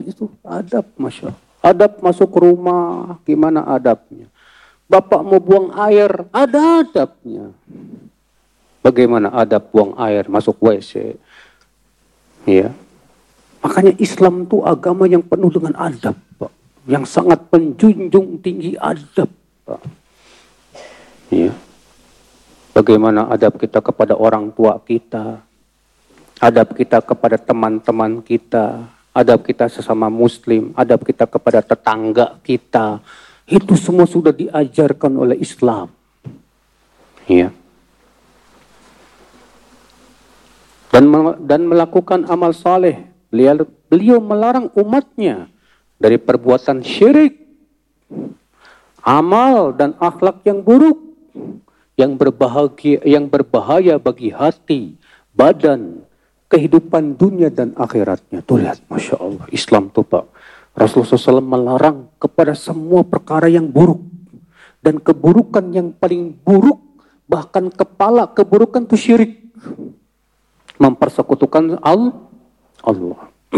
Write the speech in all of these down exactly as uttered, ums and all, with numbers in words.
itu, adab, masya Allah. Adab masuk rumah, gimana adabnya? Bapak mau buang air, ada adabnya. Bagaimana adab buang air, masuk W C? Ya. Makanya Islam itu agama yang penuh dengan adab, Pak. Yang sangat menjunjung tinggi adab, Pak. Ya. Bagaimana adab kita kepada orang tua kita, adab kita kepada teman-teman kita, adab kita sesama muslim, adab kita kepada tetangga kita, itu semua sudah diajarkan oleh Islam. Ya. Dan dan melakukan amal saleh. Beliau, beliau melarang umatnya dari perbuatan syirik, amal dan akhlak yang buruk, yang berbahagia, yang berbahaya bagi hati, badan, kehidupan dunia dan akhiratnya. Tuh lihat, masya Allah, Islam tuh Pak. Rasulullah shallallahu alaihi wasallam melarang kepada semua perkara yang buruk dan keburukan yang paling buruk, bahkan kepala keburukan itu syirik, mempersekutukan Allah.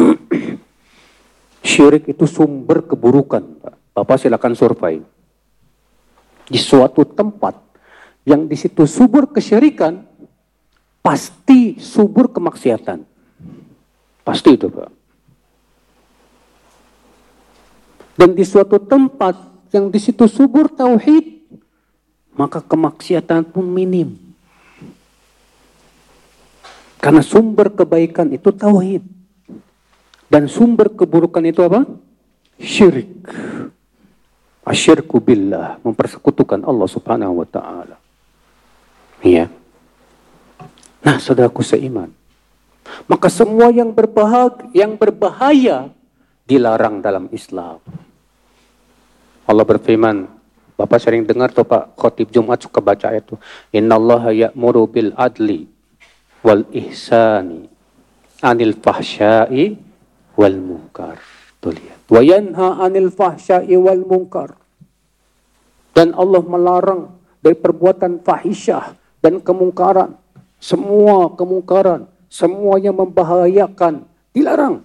Syirik itu sumber keburukan, Pak. Bapak silakan survei. Di suatu tempat yang di situ subur kesyirikan, pasti subur kemaksiatan. Pasti itu, Pak. Dan di suatu tempat yang di situ subur tauhid, maka kemaksiatan pun minim. Karena sumber kebaikan itu tauhid. Dan sumber keburukan itu apa? Syirik. Asyirku billah, mempersekutukan Allah Subhanahu wa taala. Iya. Nah, saudaraku seiman, maka semua yang berbahaya, yang berbahaya dilarang dalam Islam. Allah berfirman, Bapak sering dengar tuh Pak, khotib Jumat suka baca itu, innallaha ya'muru bil adli wal ihsani anil fahsya'i wal munkar. Tuh lihat. Wa yanha anil fahsya'i wal munkar. Dan Allah melarang dari perbuatan fahisyah dan kemungkaran. Semua kemungkaran, semuanya membahayakan, dilarang.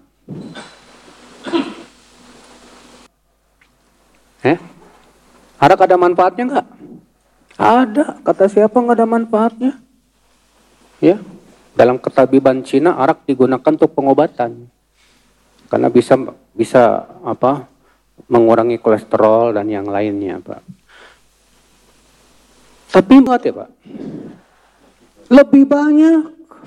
Eh? Arak ada manfaatnya enggak? Ada. Kata siapa enggak ada manfaatnya? Ya. Dalam ketabiban Cina, arak digunakan untuk pengobatan. Karena bisa bisa apa? Mengurangi kolesterol dan yang lainnya, Pak. Tapi enggak ya, Pak? Lebih banyak.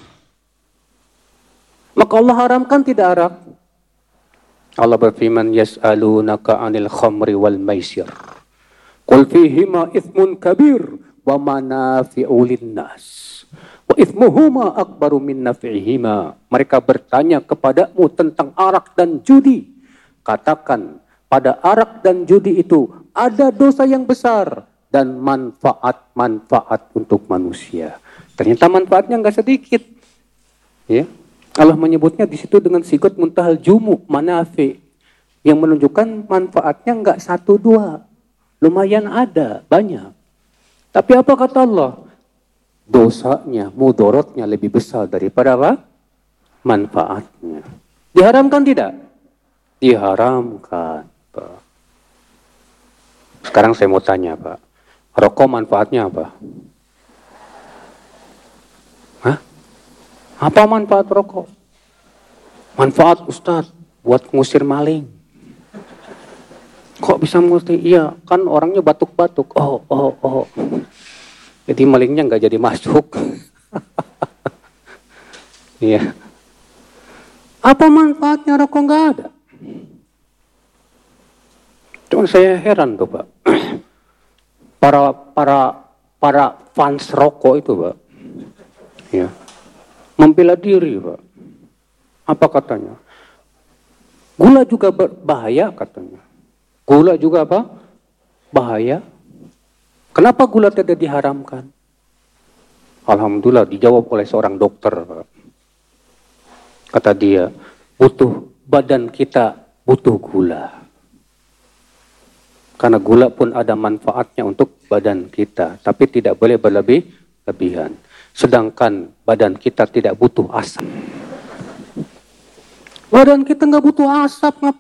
Maka Allah haramkan tidak arak. Allah berfirman, yas'alunaka 'anil khamri wal maisir. Qul fihima ithmun kabir wa manafi'u linnas. Wa ithmuhuma akbaru min naf'ihima. Mereka bertanya kepadamu tentang arak dan judi. Katakan, pada arak dan judi itu ada dosa yang besar dan manfaat-manfaat untuk manusia. Ternyata manfaatnya enggak sedikit. Ya. Allah menyebutnya di situ dengan sigot muntahal jumu, manafi, yang menunjukkan manfaatnya enggak satu dua. Lumayan ada, banyak. Tapi apa kata Allah? Dosanya, mudorotnya lebih besar daripada apa? Manfaatnya. Diharamkan tidak? Diharamkan, Pak. Sekarang saya mau tanya, Pak. Rokok manfaatnya apa? Hah? Apa manfaat rokok? Manfaat Ustadz buat ngusir maling. Kok bisa ngusir? Iya, kan orangnya batuk-batuk. Oh, oh, oh. Jadi malingnya nggak jadi masuk. Iya. Apa manfaatnya rokok? Nggak ada. Cuma saya heran tuh, Pak. Para para para fans rokok itu, Pak. Ya. Membela diri, Pak. Apa katanya? Gula juga berbahaya katanya. Gula juga apa? Bahaya. Kenapa gula tidak diharamkan? Alhamdulillah dijawab oleh seorang dokter, Pak. Kata dia, butuh badan kita butuh gula. Karena gula pun ada manfaatnya untuk badan kita, tapi tidak boleh berlebih-lebihan. Sedangkan badan kita tidak butuh asap. Badan kita nggak butuh asap, ngapain?